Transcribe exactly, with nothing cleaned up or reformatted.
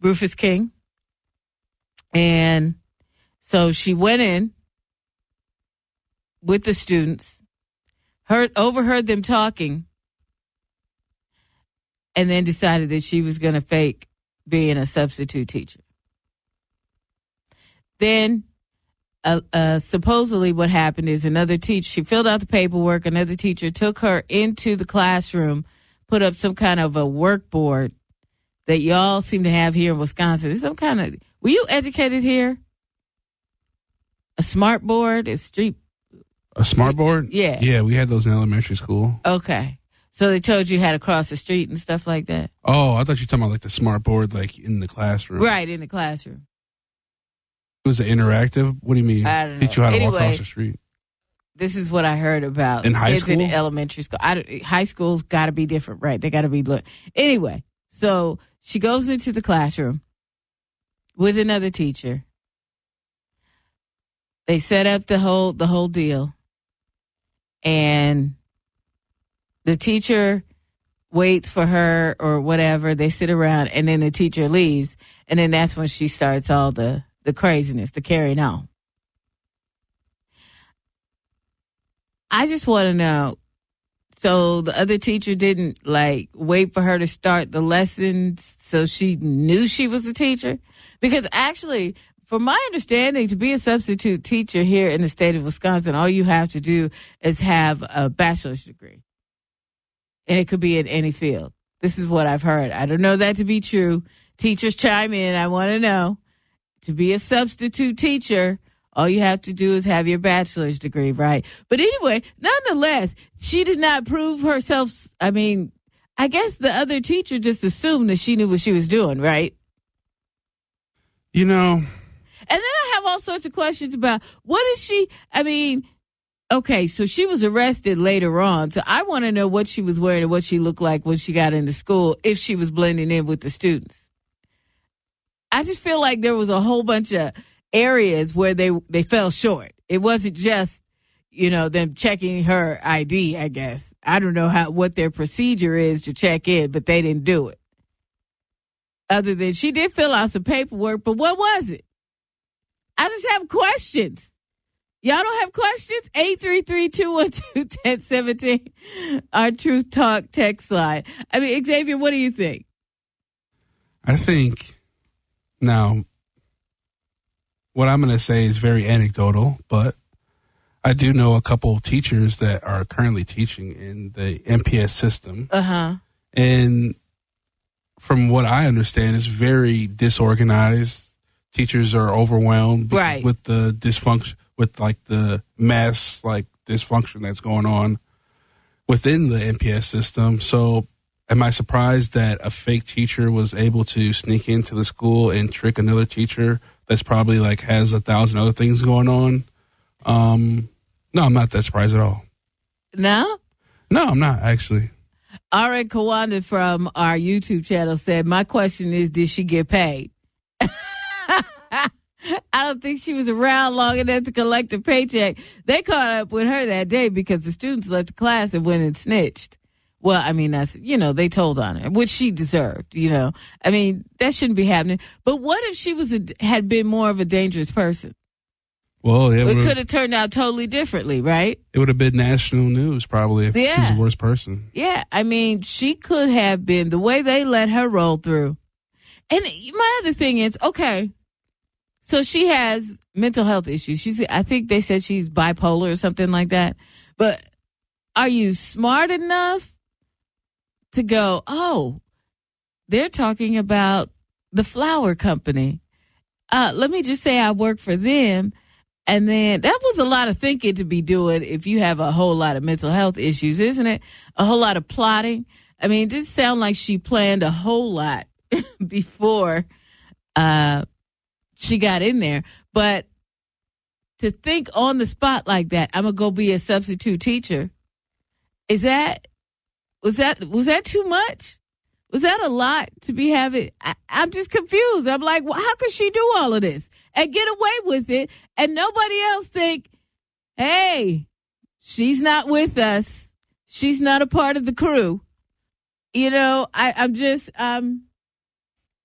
Rufus King. And so she went in with the students, heard overheard them talking, and then decided that she was going to fake being a substitute teacher. Then uh, uh, supposedly what happened is another teacher, she filled out the paperwork, another teacher took her into the classroom, put up some kind of a work board that y'all seem to have here in Wisconsin. Some kind of, were you educated here? A smart board, a street. A smart board? Yeah. Yeah, we had those in elementary school. Okay. So they told you how to cross the street and stuff like that? Oh, I thought you were talking about like the smart board like in the classroom. Right, in the classroom. It was it interactive? What do you mean? I don't know. Teach you how to Anyway, walk across the street. This is what I heard about in high kids school. In elementary school. I, high school's got to be different, right? They got to be look. Anyway, so she goes into the classroom with another teacher. They set up the whole the whole deal, and the teacher waits for her or whatever. They sit around, and then the teacher leaves, and then that's when she starts all the the craziness, the carrying on. I just want to know, so the other teacher didn't, like, wait for her to start the lessons so she knew she was a teacher? Because actually, from my understanding, to be a substitute teacher here in the state of Wisconsin, all you have to do is have a bachelor's degree. And it could be in any field. This is what I've heard. I don't know that to be true. Teachers chime in. I want to know. To be a substitute teacher, all you have to do is have your bachelor's degree, right? But anyway, nonetheless, she did not prove herself. I mean, I guess the other teacher just assumed that she knew what she was doing, right? You know. And then I have all sorts of questions about what is she, I mean, okay, so she was arrested later on. So I want to know what she was wearing and what she looked like when she got into school, if she was blending in with the students. I just feel like there was a whole bunch of areas where they they fell short. It wasn't just, you know, them checking her I D, I guess. I don't know how what their procedure is to check in, but they didn't do it. Other than she did fill out some paperwork, but what was it? I just have questions. Y'all don't have questions? eight three three, two one two, one zero one seven, our Truth Talk text line. I mean, Xavier, what do you think? I think, now, what I'm going to say is very anecdotal, but I do know a couple of teachers that are currently teaching in the M P S system. Uh-huh. And from what I understand, it's very disorganized. Teachers are overwhelmed right. with the dysfunction, with like the mess, like dysfunction that's going on within the M P S system. So am I surprised that a fake teacher was able to sneak into the school and trick another teacher that's probably like has a thousand other things going on? Um, no, I'm not that surprised at all. No? No, I'm not, actually. Ari Kawanda from our YouTube channel said, my question is, did she get paid? I don't think she was around long enough to collect a paycheck. They caught up with her that day because the students left the class and went and snitched. Well, I mean, that's, you know, they told on her, which she deserved, you know. I mean, that shouldn't be happening. But what if she was a, had been more of a dangerous person? Well, it, it could have turned out totally differently, right? It would have been national news probably if yeah. she was the worst person. Yeah, I mean, she could have been, the way they let her roll through. And my other thing is, okay, so she has mental health issues. She's, I think they said she's bipolar or something like that. But are you smart enough to go, oh, they're talking about the flower company. Uh, let me just say I work for them. And then that was a lot of thinking to be doing if you have a whole lot of mental health issues, isn't it? A whole lot of plotting. I mean, it did sound like she planned a whole lot before uh, she got in there. But to think on the spot like that, I'm going to go be a substitute teacher. Is that, was that, was that too much? Was that a lot to be having? I, I'm just confused. I'm like, well, how could she do all of this and get away with it and nobody else think, hey, she's not with us. She's not a part of the crew. You know, I, I'm just, um,